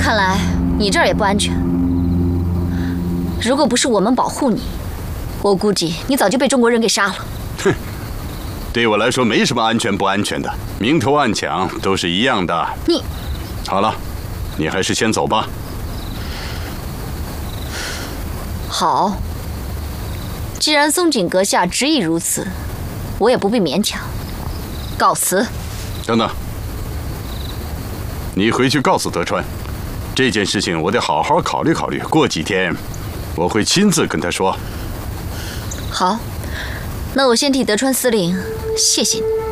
看来你这儿也不安全。如果不是我们保护你，我估计你早就被中国人给杀了。 哼，对我来说没什么安全不安全的，明偷暗抢都是一样的。 你， 好了，你还是先走吧。 好，既然松井阁下执意如此，我也不必勉强，告辞。 等等，你回去告诉德川，这件事情我得好好考虑考虑。过几天，我会亲自跟他说。 好，那我先替德川司令谢谢你。